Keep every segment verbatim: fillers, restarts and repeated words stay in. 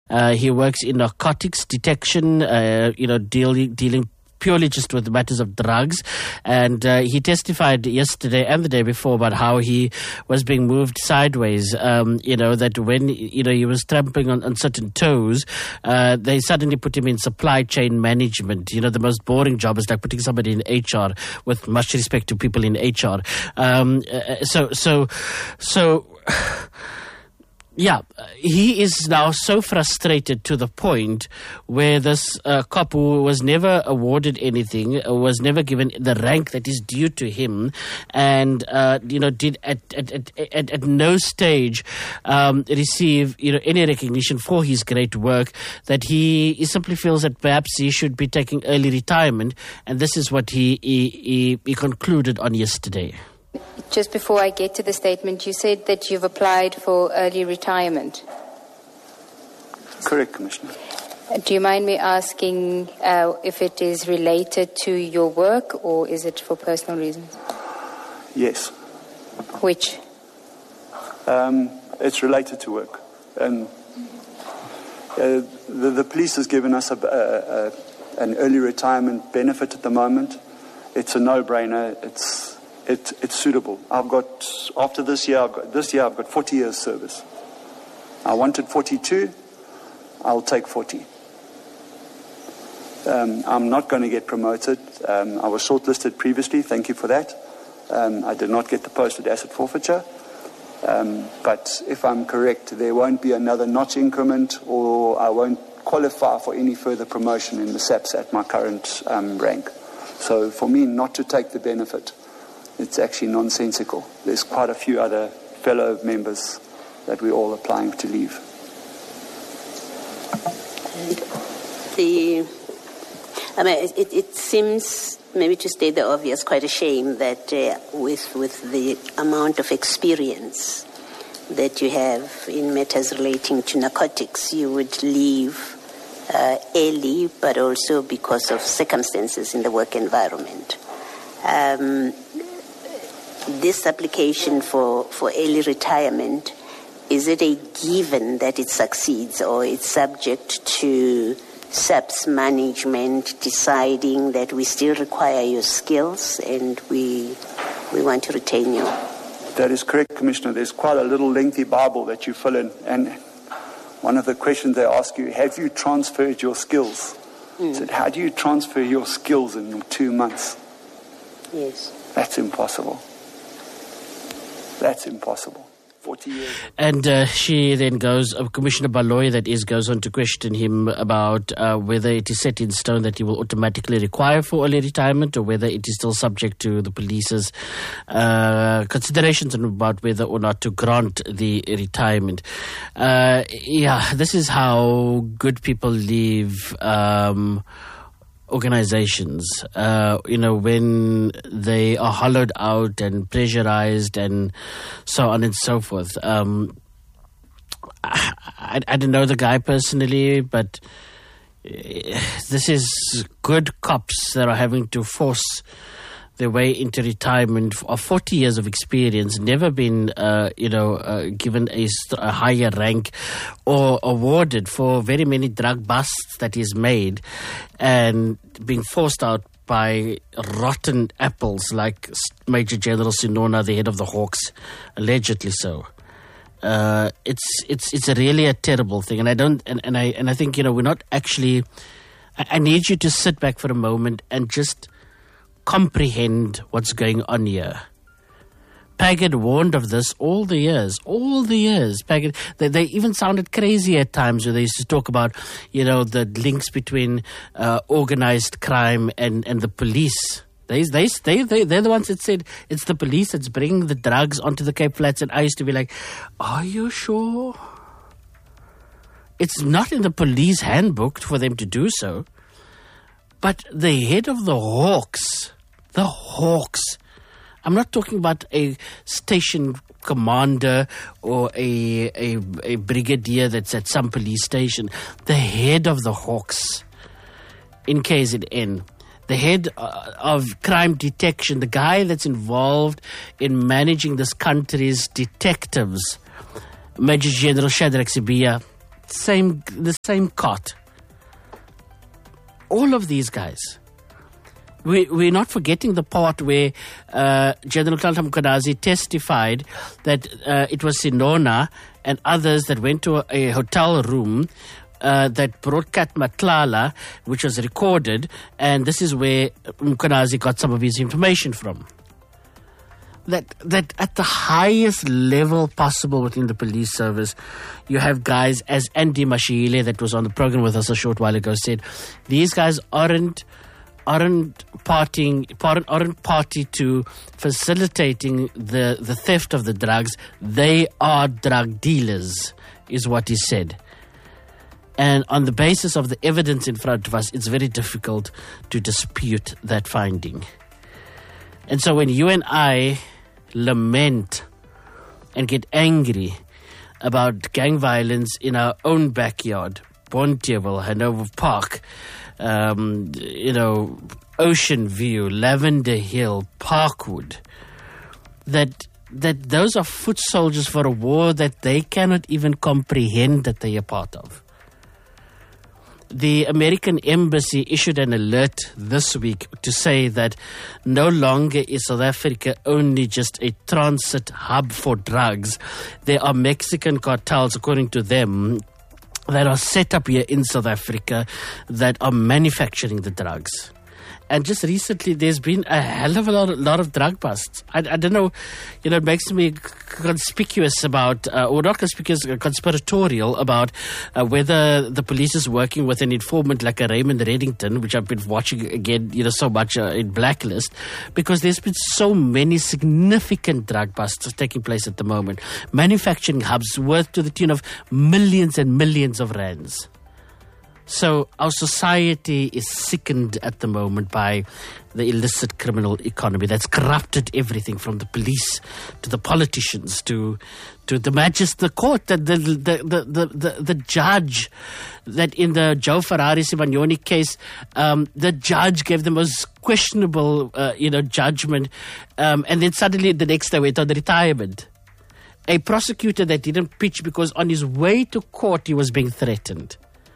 Uh, he works in narcotics detection, uh, you know, dealing dealing. purely just with matters of drugs. And uh, he testified yesterday and the day before about how he was being moved sideways, um, you know, that when, you know, he was trampling on, on certain toes, uh, they suddenly put him in supply chain management. You know, the most boring job is like putting somebody in H R, with much respect to people in H R. Um, uh, so, so, so... Yeah, he is now so frustrated to the point where this uh, cop who was never awarded anything, uh, was never given the rank that is due to him, and uh, you know did at at, at, at, at no stage um, receive you know any recognition for his great work, that he, he simply feels that perhaps he should be taking early retirement, and this is what he he, he, he concluded on yesterday. Just before I get to the statement, you said that you've applied for early retirement. Correct, Commissioner. Do you mind me asking uh, if it is related to your work, or is it for personal reasons? Yes. Which? Um, it's related to work. Um, uh, the, the police has given us a, a, a, an early retirement benefit at the moment. It's a no-brainer. It's It, it's suitable. I've got, after this year, I've got, this year I've got forty years service. I wanted forty-two, I'll take forty. Um, I'm not going to get promoted. Um, I was shortlisted previously, thank you for that. Um, I did not get the posted asset forfeiture. Um, but if I'm correct, there won't be another notch increment, or I won't qualify for any further promotion in the S A Ps at my current um, rank. So for me not to take the benefit, it's actually nonsensical. There's quite a few other fellow members that we're all applying to leave. The, I mean, it, it seems, maybe to state the obvious, quite a shame that uh, with with the amount of experience that you have in matters relating to narcotics, you would leave uh, early, but also because of circumstances in the work environment. Um, This application for, for early retirement, is it a given that it succeeds, or it's subject to S A Ps management deciding that we still require your skills and we we want to retain you? That is correct, Commissioner. There's quite a little lengthy Bible that you fill in, and one of the questions they ask you, have you transferred your skills? Mm. I said, how do you transfer your skills in two months? Yes. That's impossible. That's impossible. forty years. And uh, she then goes, uh, Commissioner Baloyi, that is, goes on to question him about uh, whether it is set in stone that he will automatically require for early retirement, or whether it is still subject to the police's uh, considerations about whether or not to grant the retirement. Uh, yeah, this is how good people leave Um, organizations, uh, you know, when they are hollowed out and pressurized and so on and so forth. Um, I, I don't know the guy personally, but this is good cops that are having to force their way into retirement of forty years of experience, never been, uh, you know, uh, given a, a higher rank or awarded for very many drug busts that he's made, and being forced out by rotten apples like Major General Sinona, the head of the Hawks, allegedly so. Uh, it's it's it's a really a terrible thing, and I don't and, and I and I think you know we're not actually. I, I need you to sit back for a moment and just comprehend what's going on here. Paget warned of this all the years, all the years. Paget, they, they even sounded crazy at times when they used to talk about, you know, the links between uh, organized crime and, and the police. They, they, they, they, they're the ones that said it's the police that's bringing the drugs onto the Cape Flats. And I used to be like, are you sure? It's not in the police handbook for them to do so. But the head of the Hawks, the Hawks, I'm not talking about a station commander or a, a, a brigadier that's at some police station. The head of the Hawks in K Z N, the head uh, of crime detection, the guy that's involved in managing this country's detectives, Major General Shadrack Sibiya, same the same cot. All of these guys. We, we're not forgetting the part where uh, General Nhlanhla Mkhwanazi testified that uh, it was Sinona and others that went to a, a hotel room uh, that brought Kat Matlala, which was recorded, and this is where Mkhwanazi got some of his information from. That that at the highest level possible within the police service, you have guys, as Andy Mashile, that was on the program with us a short while ago, said, these guys aren't aren't partying, aren't party to facilitating the, the theft of the drugs. They are drug dealers, is what he said. And on the basis of the evidence in front of us, it's very difficult to dispute that finding. And so when you and I lament and get angry about gang violence in our own backyard, Bonteheuwel, Hanover Park, um, you know, Ocean View, Lavender Hill, Parkwood, that that those are foot soldiers for a war that they cannot even comprehend that they are part of. The American Embassy issued an alert this week to say that no longer is South Africa only just a transit hub for drugs. There are Mexican cartels, according to them, that are set up here in South Africa that are manufacturing the drugs. And just recently, there's been a hell of a lot, a lot of drug busts. I, I don't know, you know, it makes me conspicuous about, uh, or not conspicuous, uh, conspiratorial about uh, whether the police is working with an informant like a Raymond Reddington, which I've been watching again, you know, so much uh, in Blacklist, because there's been so many significant drug busts taking place at the moment. Manufacturing hubs worth to the tune of millions and millions of rands. So our society is sickened at the moment by the illicit criminal economy that's corrupted everything from the police to the politicians to to the magistrate, the court, the the the the, the, the, the judge. That in the Joe Ferrari Sivagnoni case, um, the judge gave the most questionable, uh, you know, judgment, um, and then suddenly the next day went on retirement. A prosecutor that didn't pitch because on his way to court he was being threatened.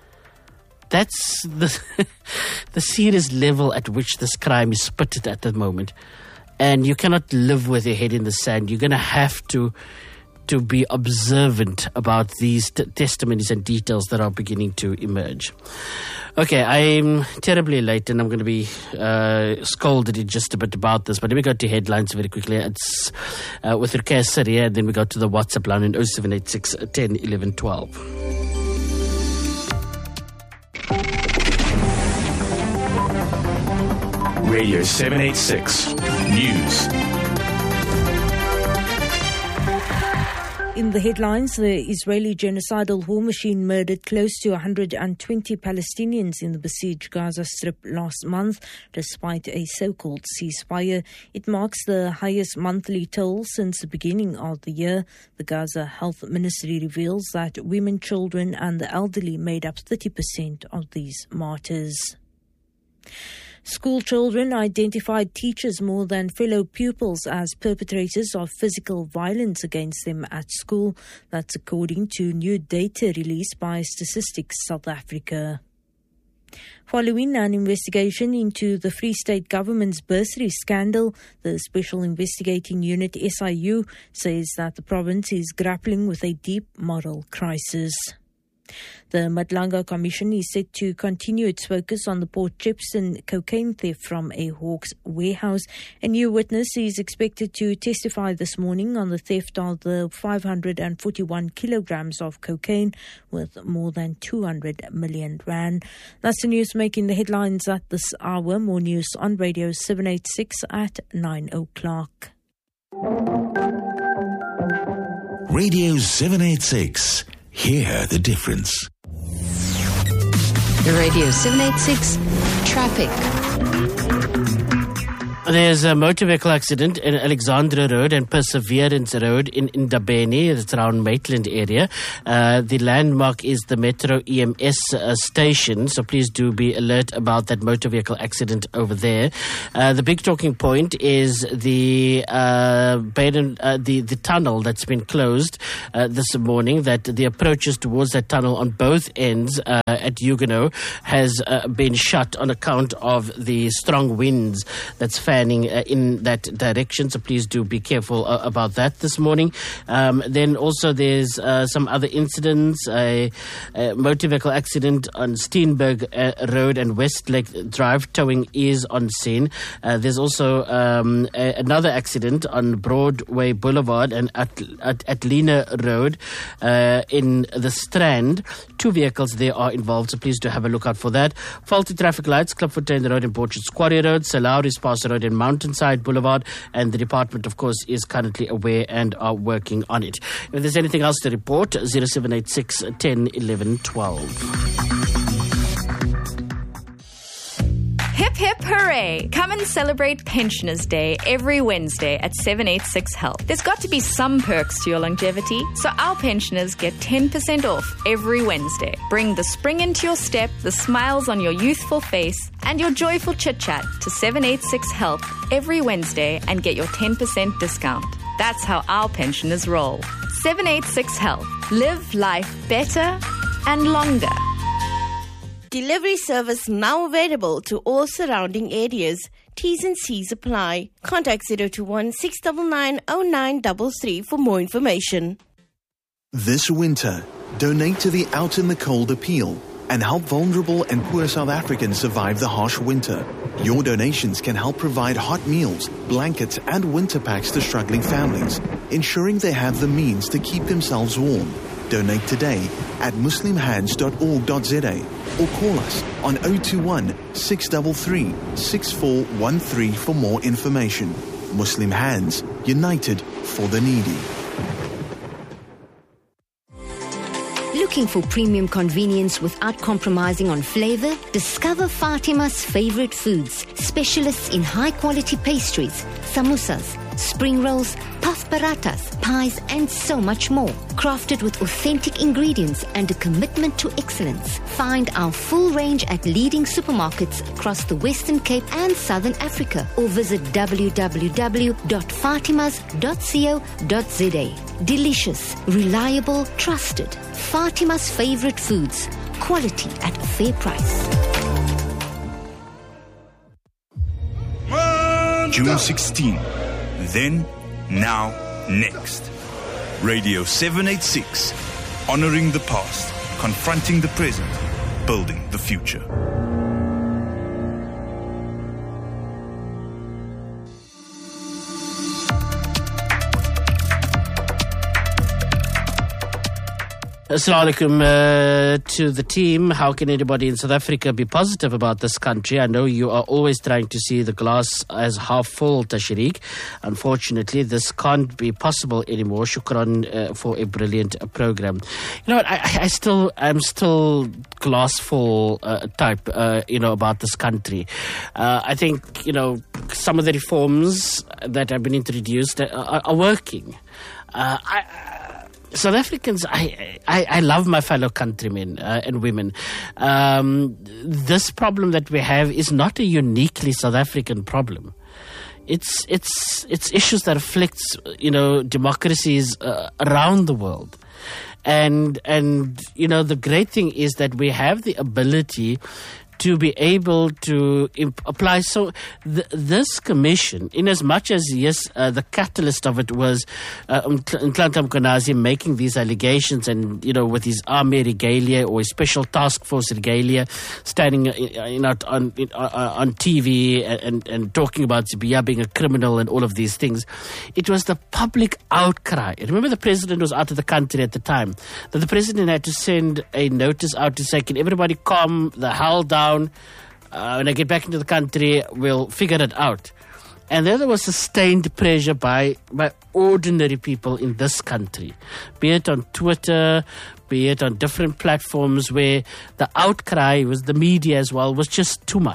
That's the the serious level at which this crime is spitted at the moment. And you cannot live with your head in the sand. You're going to have to to be observant about these t- testimonies and details that are beginning to emerge. Okay, I'm terribly late and I'm going to be uh, scolded in just a bit about this. But let me go to headlines very quickly. It's uh, with Rukia Syria, and then we go to the WhatsApp line in oh seven eight six, ten, eleven, twelve. Radio seven eighty-six News. In the headlines, the Israeli genocidal war machine murdered close to one hundred twenty Palestinians in the besieged Gaza Strip last month, despite a so-called ceasefire. It marks the highest monthly toll since the beginning of the year. The Gaza Health Ministry reveals that women, children and the elderly made up thirty percent of these martyrs. School children identified teachers more than fellow pupils as perpetrators of physical violence against them at school. That's according to new data released by Statistics South Africa. Following an investigation into the Free State government's bursary scandal, the Special Investigating Unit S I U says that the province is grappling with a deep moral crisis. The Madlanga Commission is set to continue its focus on the Port Shepstone cocaine theft from a Hawks warehouse. A new witness is expected to testify this morning on the theft of the five hundred forty-one kilograms of cocaine with more than two hundred million rand. That's the news making the headlines at this hour. More news on Radio seven eighty-six at nine o'clock. Radio seven eighty-six. Hear the difference. The Radio seven eighty-six traffic. There's a motor vehicle accident in Alexandra Road and Perseverance Road in Ndabeni. It's around Maitland area. Uh, the landmark is the Metro E M S uh, station, so please do be alert about that motor vehicle accident over there. Uh, the big talking point is the uh, Baden, uh, the the tunnel that's been closed uh, this morning. That the approaches towards that tunnel on both ends uh, at Huguenot has uh, been shut on account of the strong winds that's fanning Uh, in that direction, so please do be careful uh, about that this morning. Um, then also there's uh, some other incidents. A, a motor vehicle accident on Steenberg uh, Road and Westlake Drive. Towing is on scene. Uh, there's also um, a, another accident on Broadway Boulevard and at, at Atlina Road uh, in the Strand. Two vehicles there are involved, so please do have a look out for that. Faulty traffic lights, Klipfontein Road and Portrait Quarry Road, Salaris Pass Road and Mountainside Boulevard, and the department, of course, is currently aware and are working on it. If there's anything else to report, zero seven eight six, ten, eleven, twelve. Hip hip hooray! Come and celebrate Pensioners Day every Wednesday at seven eighty-six Health. There's got to be some perks to your longevity, so our pensioners get ten percent off every Wednesday. Bring the spring into your step, the smiles on your youthful face, and your joyful chit-chat to seven eighty-six Health every Wednesday and get your ten percent discount. That's how our pensioners roll. seven eighty-six Health. Live life better and longer. Delivery service now available to all surrounding areas. T's and C's apply. Contact zero two one, six nine nine, zero nine three three for more information. This winter, donate to the Out in the Cold appeal and help vulnerable and poor South Africans survive the harsh winter. Your donations can help provide hot meals, blankets and winter packs to struggling families, ensuring they have the means to keep themselves warm. Donate today at muslim hands dot org dot z a or call us on zero two one, six three three, six four one three for more information. Muslim Hands, united for the needy. Looking for premium convenience without compromising on flavor? Discover Fatima's favorite foods, specialists in high-quality pastries, samosas, spring rolls, puff paratas, pies, and so much more. Crafted with authentic ingredients and a commitment to excellence. Find our full range at leading supermarkets across the Western Cape and Southern Africa, or visit w w w dot fatimas dot co dot z a. Delicious, reliable, trusted. Fatima's favorite foods. Quality at a fair price. June sixteenth. Then, now, next. Radio seven eighty-six. Honoring the past, confronting the present, building the future. Assalamu alaikum uh, to the team. How can anybody in South Africa be positive about this country? I know you are always trying to see the glass as half full, Tashriq. Unfortunately, this can't be possible anymore. Shukran uh, for a brilliant uh, program. You know what? I, I still, I'm still glass full uh, type, uh, you know, about this country. Uh, I think, you know, some of the reforms that have been introduced are, are working. Uh, I, South Africans, I, I, I love my fellow countrymen uh, and women. Um, this problem that we have is not a uniquely South African problem. It's it's it's issues that afflicts, you know, democracies uh, around the world. And and you know, the great thing is that we have the ability to be able to imp- apply. So th- this commission, in as much as, yes, uh, the catalyst of it was uh, Nhlanhla Mkhwanazi making these allegations and, you know, with his army regalia or his special task force regalia, standing you know, on, on T V and, and talking about Sibiya being a criminal and all of these things. It was the public outcry. Remember, the president was out of the country at the time, that the president had to send a notice out to say, can everybody calm the hell down? Uh, when I get back into the country, we'll figure it out. And then there was sustained pressure by, by ordinary people in this country, be it on Twitter, be it on different platforms, where the outcry was, the media as well, was just too much.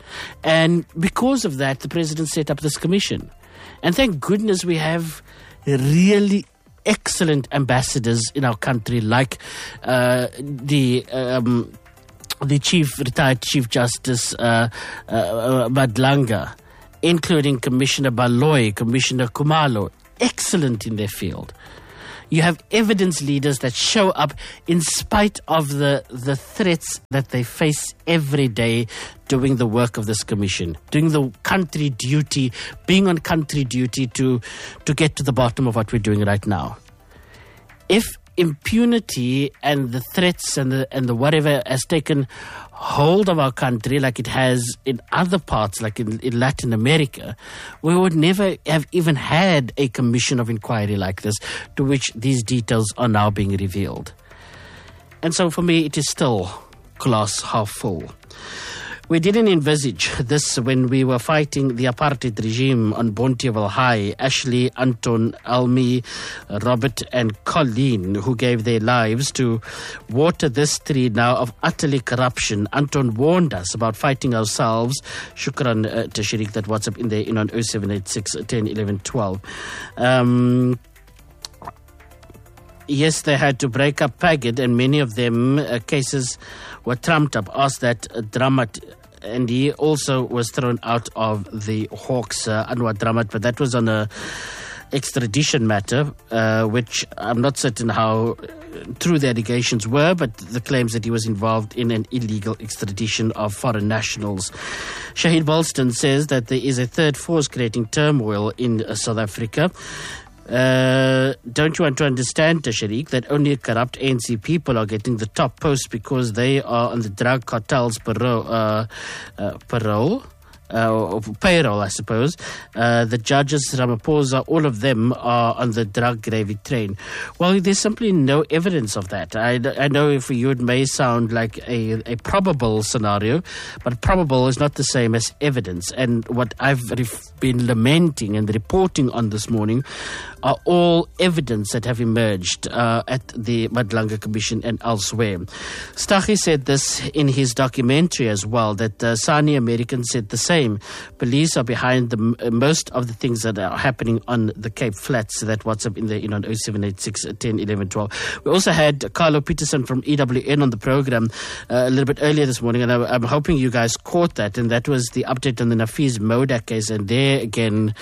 And because of that, the president set up this commission. And thank goodness we have really excellent ambassadors in our country, like uh, the um, the chief retired Chief Justice uh, uh, Madlanga, including Commissioner Baloy, Commissioner Kumalo, excellent in their field. You have evidence leaders that show up in spite of the, the threats that they face every day doing the work of this commission, doing the country duty, being on country duty to, to get to the bottom of what we're doing right now. If impunity and the threats and the, and the whatever has taken hold of our country like it has in other parts, like in, in Latin America, we would never have even had a commission of inquiry like this, to which these details are now being revealed. And so for me, it is still glass half full. We didn't envisage this when we were fighting the apartheid regime on Bonteheuwel High. Ashley, Anton, Almi, Robert and Colleen, who gave their lives to water this tree now of utterly corruption. Anton warned us about fighting ourselves. Shukran uh, to Sharik, that WhatsApp in there in on oh seven eight six, ten, eleven, twelve. Um... Yes, they had to break up Paget, and many of them uh, cases were trumped up. Asked that uh, Dramat, and he also was thrown out of the Hawks, uh, Anwar Dramat, but that was on a extradition matter, uh, which I'm not certain how true the allegations were, but the claims that he was involved in an illegal extradition of foreign nationals. Shahid Bolston says that there is a third force creating turmoil in uh, South Africa. Uh, don't you want to understand, Tashariq, that only corrupt A N C people are getting the top posts because they are on the drug cartel's parole, uh, uh, parole? Uh, payroll, I suppose. Uh, the judges, Ramaphosa, all of them are on the drug gravy train. Well, there's simply no evidence of that. I, I know for you it may sound like a, a probable scenario, but probable is not the same as evidence. And what I've ref- been lamenting and reporting on this morning are all evidence that have emerged uh, at the Madlanga Commission and elsewhere. Stachy said this in his documentary as well, that uh, Sani American said the same. Police are behind the, uh, most of the things that are happening on the Cape Flats. That WhatsApp in the in on oh seven eight six, ten, eleven, twelve. We also had Carlo Peterson from E W N on the program uh, a little bit earlier this morning, and I, I'm hoping you guys caught that. And that was the update on the Nafiz Moda case. And there again,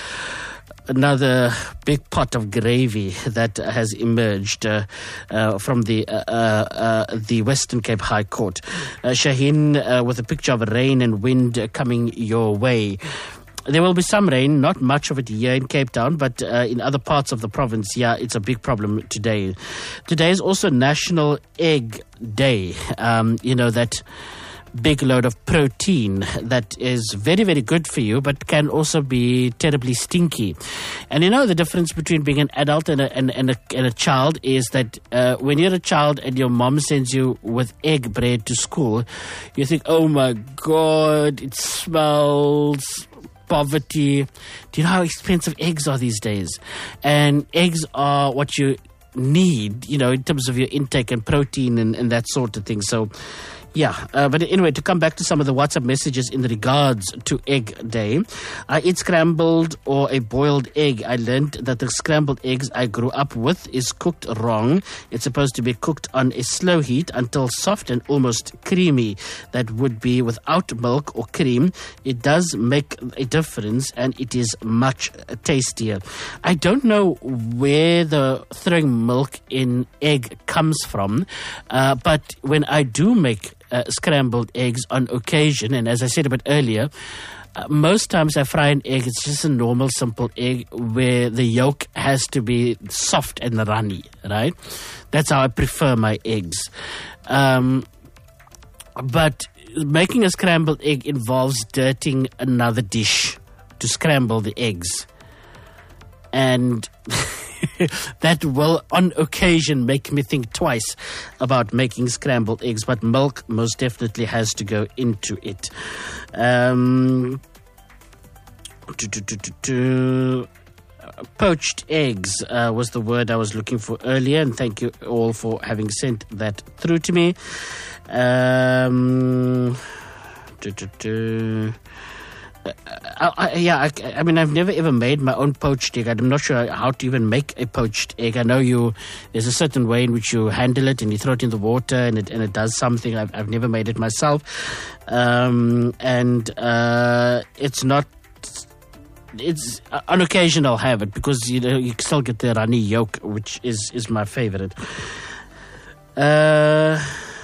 another big pot of gravy that has emerged uh, uh, from the uh, uh, the Western Cape High Court. Uh, Shaheen, uh, with a picture of rain and wind coming your way. There will be some rain, not much of it here in Cape Town, but uh, in other parts of the province, yeah, it's a big problem today. Today is also National Egg Day. Um, you know, that big load of protein that is very, very good for you, but can also be terribly stinky. And you know, the difference between being an adult and a, and, and a, and a child is that uh, when you're a child and your mom sends you with egg bread to school, you think, oh my God, it smells poverty. Do you know how expensive eggs are these days? And eggs are what you need, you know, in terms of your intake and protein and, and that sort of thing. So, yeah, uh, but anyway, to come back to some of the WhatsApp messages in regards to Egg Day. I eat scrambled or a boiled egg. I learned that the scrambled eggs I grew up with is cooked wrong. It's supposed to be cooked on a slow heat until soft and almost creamy. That would be without milk or cream. It does make a difference and it is much tastier. I don't know where the throwing milk in egg comes from, uh, but when I do make Uh, scrambled eggs on occasion, and as I said a bit earlier, uh, most times I fry an egg, it's just a normal simple egg where the yolk has to be soft and runny, right? That's how I prefer my eggs. Um, but making a scrambled egg involves dirtying another dish to scramble the eggs, and that will on occasion make me think twice about making scrambled eggs, but milk most definitely has to go into it. Um, do, do, do, do, do. Poached eggs uh, was the word I was looking for earlier, and thank you all for having sent that through to me. Um, do, do, do. Uh, I, I, yeah, I, I mean, I've never ever made my own poached egg. I'm not sure how to even make a poached egg. I know you. There's a certain way in which you handle it, and you throw it in the water, and it and it does something. I've I've never made it myself, um, and uh, it's not. It's uh, on occasion I'll have it because you know you still get the runny yolk, which is is my favorite. Uh.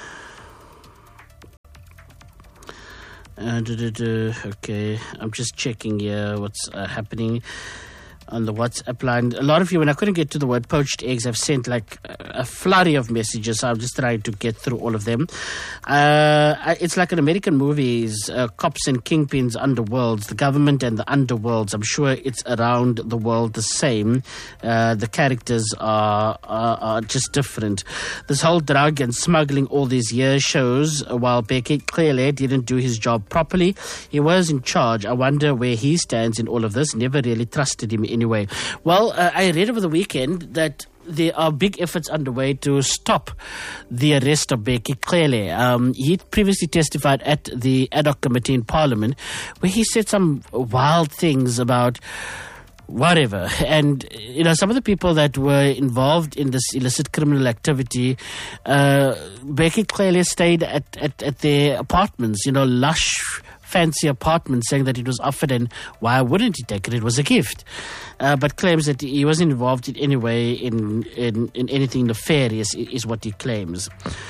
Uh, duh, duh, duh. Okay, I'm just checking here what's uh, happening on the WhatsApp line. A lot of you, when I couldn't get to the word poached eggs, I've sent like a flurry of messages. So I'm just trying to get through all of them. Uh, it's like an American movies, uh, cops and kingpins, underworlds, the government and the underworlds. I'm sure it's around the world the same. Uh, the characters are, are, are just different. This whole drug and smuggling all these years shows while Bheki clearly didn't do his job properly. He was in charge. I wonder where he stands in all of this. Never really trusted him anyway. Well, uh, I read over the weekend that there are big efforts underway to stop the arrest of Bheki Cele. Um, he previously testified at the ad hoc committee in Parliament where he said some wild things about whatever. And, you know, some of the people that were involved in this illicit criminal activity, uh, Bheki Cele stayed at, at, at their apartments, you know, lush, fancy apartment, saying that it was offered and why wouldn't he take it? It was a gift. Uh, but claims that he wasn't involved in any way in, in, in anything nefarious is what he claims.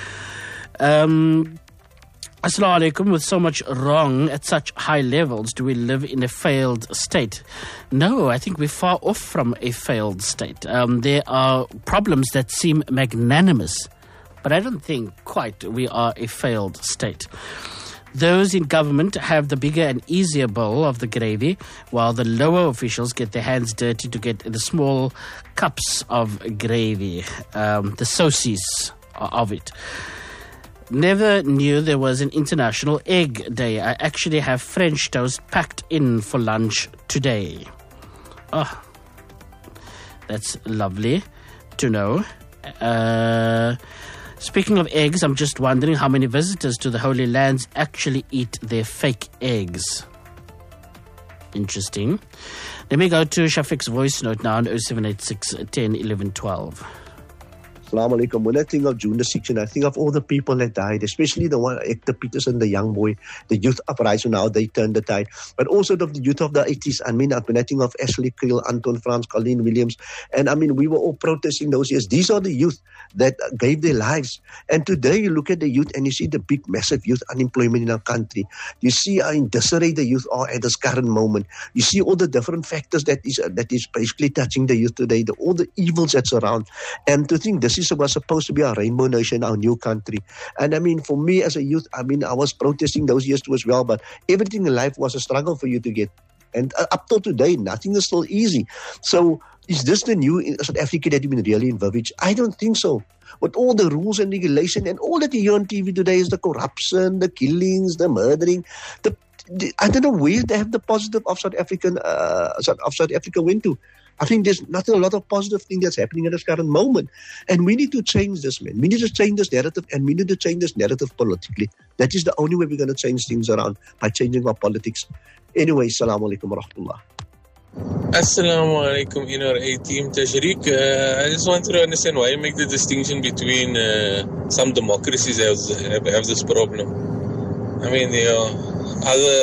Um, Assalamu alaikum. With so much wrong at such high levels, do we live in a failed state? No, I think we're far off from a failed state. Um, there are problems that seem magnanimous, but I don't think quite we are a failed state. Those in government have the bigger and easier bowl of the gravy, while the lower officials get their hands dirty to get the small cups of gravy, um, the sauces of it. Never knew there was an International Egg Day. I actually have French toast packed in for lunch today. Oh, that's lovely to know. Uh... Speaking of eggs, I'm just wondering how many visitors to the Holy Lands actually eat their fake eggs. Interesting. Let me go to Shafiq's voice note now on oh seven eight six, ten, eleven, twelve. Assalamu alaikum. When I think of June the sixth, I think of all the people that died, especially the one, Hector Peterson, the young boy, the youth uprising, now they turned the tide, but also of the youth of the eighties. I mean, when I think of Ashley Creel, Anton Franz, Colleen Williams, and I mean, we were all protesting those years. These are the youth that gave their lives. And today you look at the youth and you see the big, massive youth unemployment in our country. You see how in disarray the youth are at this current moment. You see all the different factors that is that is basically touching the youth today, the, all the evils that's around. And to think this is was supposed to be our rainbow nation, our new country. And I mean, for me as a youth, I mean, I was protesting those years too as well, but everything in life was a struggle for you to get. And uh, up till today, nothing is still easy. So is this the new South Africa that you've been really envisaged? I don't think so. With all the rules and regulation and all that you hear on T V today is the corruption, the killings, the murdering. The, the I don't know where they have the positive of South African uh, South, of South Africa went to. I think there's not a lot of positive thing that's happening at this current moment. And we need to change this, man. We need to change this narrative, and we need to change this narrative politically. That is the only way we're going to change things around, by changing our politics. Anyway, assalamu alaikum wa rahmatullah. Assalamu alaikum, Inner A team Tashriq. Uh, I just want to understand why you make the distinction between uh, some democracies have, have, have this problem. I mean, you know, other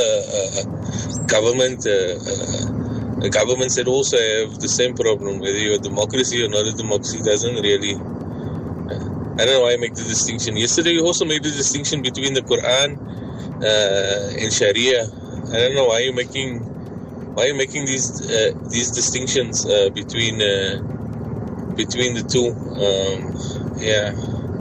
uh, government uh, uh, The governments that also have the same problem, whether you're a democracy or not a democracy, doesn't really... Uh, I don't know why I make the distinction. Yesterday you also made the distinction between the Quran uh, and Sharia. I don't know why you're making why you're making these uh, these distinctions uh, between uh, between the two. Um, yeah.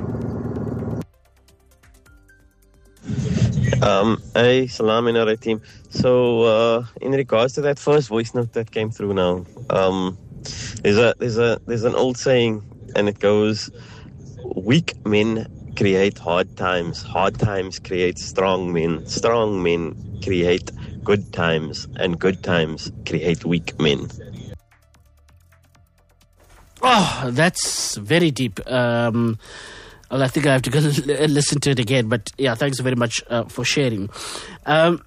Um, hey, salam in our team. So, uh, in regards to that first voice note that came through now, um, there's a there's a there's an old saying, and it goes, "Weak men create hard times. Hard times create strong men. Strong men create good times, and good times create weak men." Oh, that's very deep. Um, Well, I think I have to go listen to it again. But yeah, thanks very much uh, for sharing. Um,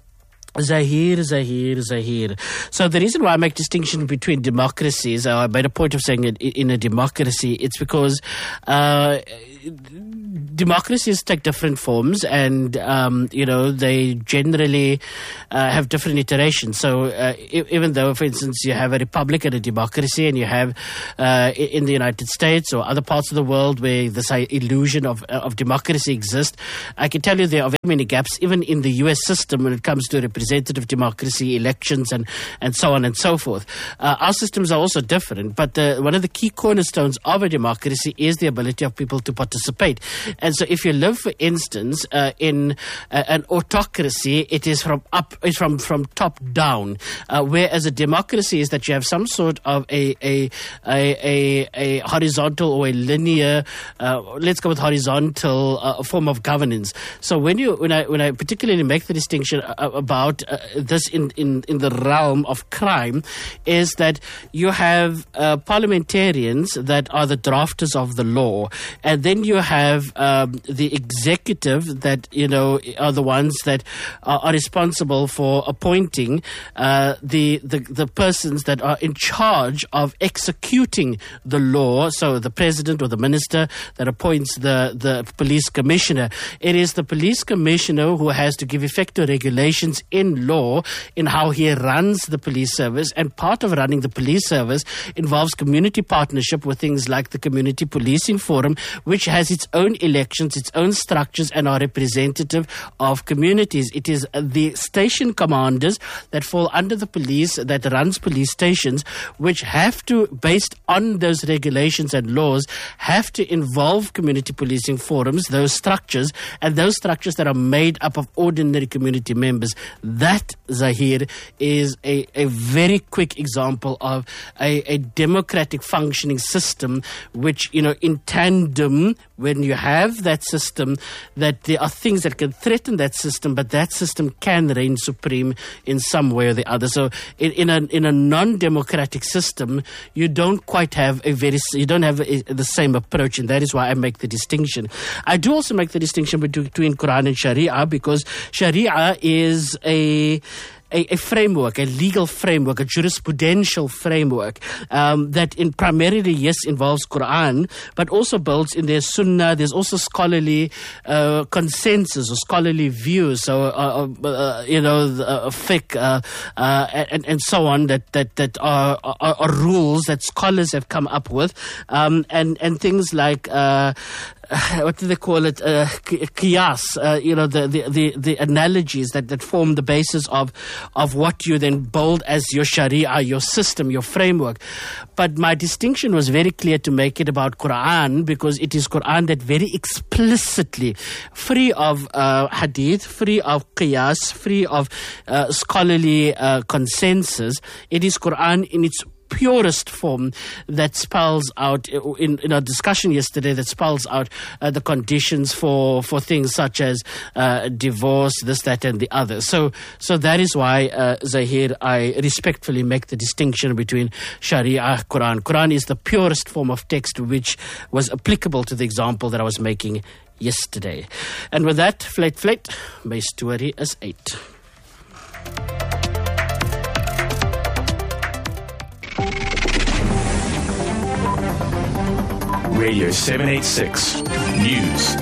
Zahir, Zahir, Zahir. So the reason why I make distinction between democracies, uh, I made a point of saying it in a democracy, it's because uh, democracies take different forms, and um, you know they generally uh, have different iterations. So uh, e- even though, for instance, you have a republic and a democracy, and you have uh, in the United States or other parts of the world where this uh, illusion of uh, of democracy exists, I can tell you there are very many gaps, even in the U S system when it comes to representative democracy, elections, and and so on and so forth. Uh, our systems are also different, but the, one of the key cornerstones of a democracy is the ability of people to participate. And so if you live, for instance, uh, in uh, an autocracy, it is from up, it's from, from top down, uh, whereas a democracy is that you have some sort of a a a, a, a horizontal or a linear, uh, let's go with horizontal uh, form of governance. So when you when I when I particularly make the distinction uh, about uh, this in, in in the realm of crime, is that you have uh, parliamentarians that are the drafters of the law, and then you have um, the executive that, you know, are the ones that are, are responsible for appointing uh, the, the the persons that are in charge of executing the law. So the president or the minister that appoints the, the police commissioner. It is the police commissioner who has to give effect to regulations in law in how he runs the police service, and part of running the police service involves community partnership with things like the Community Policing Forum, which has its own elections, its own structures, and are representative of communities. It is the station commanders that fall under the police that runs police stations, which have to, based on those regulations and laws, have to involve community policing forums, those structures, and those structures that are made up of ordinary community members. That, Zahir, is a, a very quick example of a, a democratic functioning system, which, you know, in tandem, when you have that system, that there are things that can threaten that system, but that system can reign supreme in some way or the other. So in, in a in a non-democratic system, you don't quite have a very, you don't have a, the same approach, and that is why I make the distinction. I do also make the distinction between, between Quran and Sharia, because Sharia is a A, a framework, a legal framework, a jurisprudential framework um, that in primarily, yes, involves Quran, but also builds in their Sunnah. There's also scholarly uh, consensus or scholarly views, so uh, uh, you know, uh, fiqh uh, uh, and and so on, that that that are, are, are rules that scholars have come up with, um, and and things like. Uh, what do they call it? Uh, qiyas, uh, you know, the, the, the, the analogies that, that form the basis of, of what you then build as your sharia, your system, your framework. But my distinction was very clear to make it about Quran, because it is Quran that very explicitly, free of uh, hadith, free of qiyas, free of uh, scholarly uh, consensus, it is Quran in its purest form that spells out, in, in our discussion yesterday, that spells out uh, the conditions for, for things such as uh, divorce, this, that, and the other. So, so that is why, uh, Zahir, I respectfully make the distinction between Sharia, Quran. Quran is the purest form of text which was applicable to the example that I was making yesterday. And with that, flat, flat, my story is eight. Radio seven eighty-six News.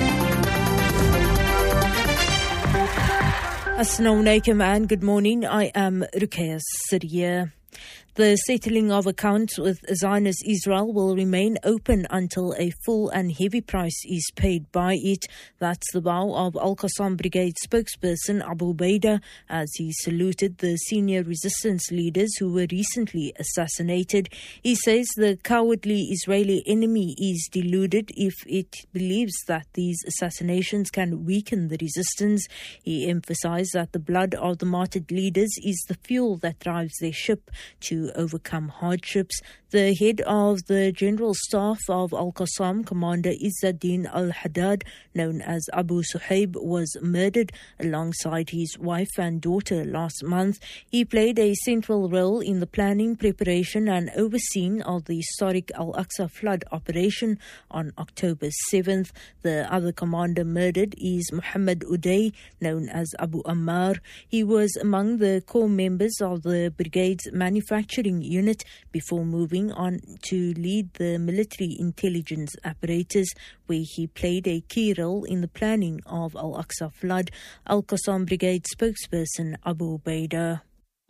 Assalamu alaikum and good morning. I am Ruqayya Siriya. The settling of accounts with Zionist Israel will remain open until a full and heavy price is paid by it. That's the vow of Al-Qassam Brigade spokesperson Abu Ubaidah as he saluted the senior resistance leaders who were recently assassinated. He says the cowardly Israeli enemy is deluded if it believes that these assassinations can weaken the resistance. He emphasized that the blood of the martyred leaders is the fuel that drives their ship to to overcome hardships. The head of the General Staff of Al-Qassam, Commander Izzuddin Al-Haddad, known as Abu Suhaib, was murdered alongside his wife and daughter last month. He played a central role in the planning, preparation and overseeing of the historic Al-Aqsa flood operation on October seventh. The other commander murdered is Muhammad Uday, known as Abu Ammar. He was among the core members of the brigade's manufacturing unit before moving on to lead the military intelligence apparatus, where he played a key role in the planning of Al-Aqsa flood. Al-Qassam Brigade spokesperson Abu Ubaidah.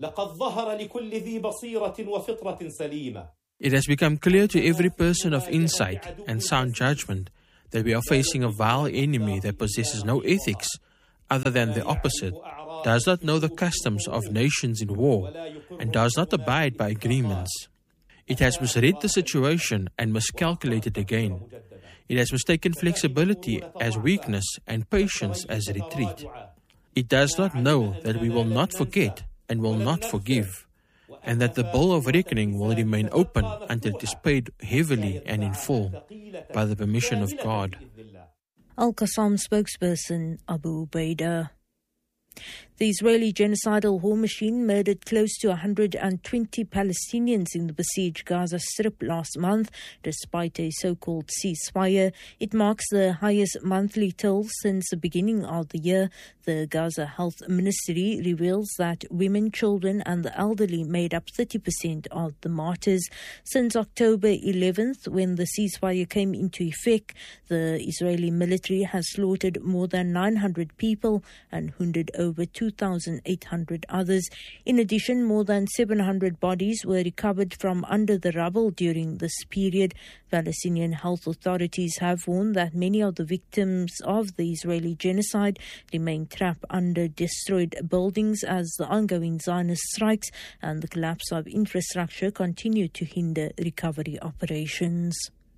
It has become clear to every person of insight and sound judgment that we are facing a vile enemy that possesses no ethics other than the opposite, does not know the customs of nations in war, and does not abide by agreements. It has misread the situation and miscalculated again. It has mistaken flexibility as weakness and patience as retreat. It does not know that we will not forget and will not forgive, and that the bill of reckoning will remain open until it is paid heavily and in full by the permission of God. Al-Qassam spokesperson Abu Ubaidah. The Israeli genocidal war machine murdered close to one hundred twenty Palestinians in the besieged Gaza Strip last month, despite a so-called ceasefire. It marks the highest monthly toll since the beginning of the year. The Gaza Health Ministry reveals that women, children and the elderly made up thirty percent of the martyrs. Since October eleventh, when the ceasefire came into effect, the Israeli military has slaughtered more than nine hundred people and wounded over two thousand eight hundred others. In addition, more than seven hundred bodies were recovered from under the rubble during this period. Palestinian health authorities have warned that many of the victims of the Israeli genocide remain trapped under destroyed buildings as the ongoing Zionist strikes and the collapse of infrastructure continue to hinder recovery operations.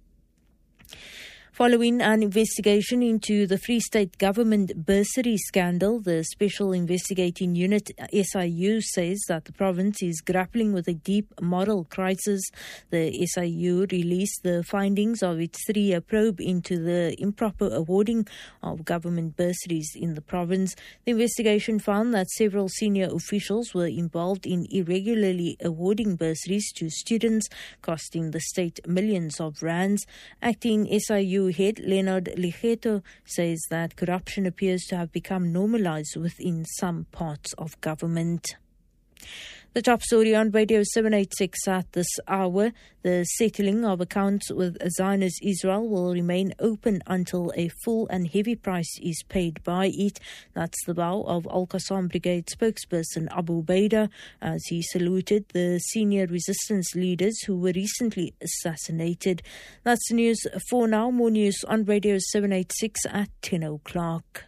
Following an investigation into the Free State Government bursary scandal, the Special Investigating Unit S I U says that the province is grappling with a deep moral crisis. The S I U released the findings of its three-year probe into the improper awarding of government bursaries in the province. The investigation found that several senior officials were involved in irregularly awarding bursaries to students, costing the state millions of rands. Acting S I U head Leonard Ligeto says that corruption appears to have become normalized within some parts of government. The top story on Radio seven eighty-six at this hour: the settling of accounts with Zionist Israel will remain open until a full and heavy price is paid by it. That's the vow of Al-Qassam Brigade spokesperson Abu Ubaidah as he saluted the senior resistance leaders who were recently assassinated. That's the news for now. More news on Radio seven eighty-six at ten o'clock.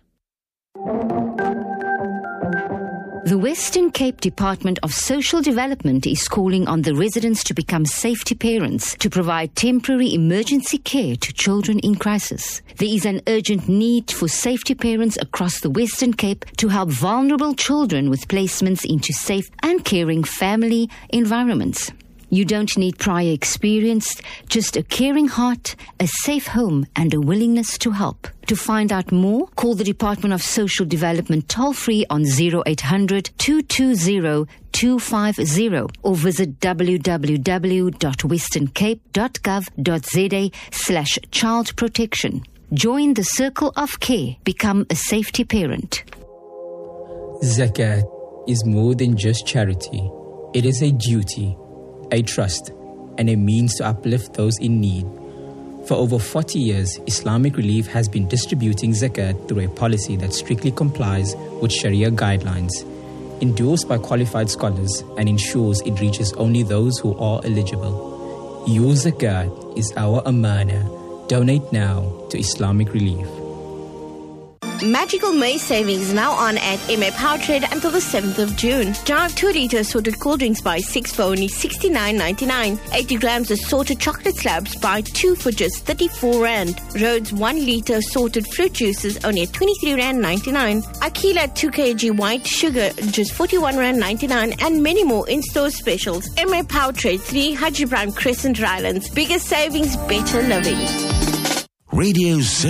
The Western Cape Department of Social Development is calling on the residents to become safety parents to provide temporary emergency care to children in crisis. There is an urgent need for safety parents across the Western Cape to help vulnerable children with placements into safe and caring family environments. You don't need prior experience, just a caring heart, a safe home and a willingness to help. To find out more, call the Department of Social Development toll-free on zero eight hundred, two two zero, two five zero or visit w w w dot western cape dot gov dot z a slash child protection. Join the Circle of Care. Become a safety parent. Zakat is more than just charity. It is a duty, a trust, and a means to uplift those in need. For over forty years, Islamic Relief has been distributing zakat through a policy that strictly complies with Sharia guidelines, endorsed by qualified scholars, and ensures it reaches only those who are eligible. Your zakat is our amana. Donate now to Islamic Relief. Magical May savings now on at M A Power Trade until the seventh of June. Jar of two litre assorted cold drinks buy six for only sixty-nine ninety-nine. eighty grams assorted chocolate slabs buy two for just thirty-four rand. Rhodes one litre assorted fruit juices only at twenty-three rand ninety-nine. Aquila two kilograms white sugar just forty-one rand ninety-nine, and many more in-store specials. M A Power Trade three, Haji Brown Crescent, Rylands. Biggest savings, better living. Radio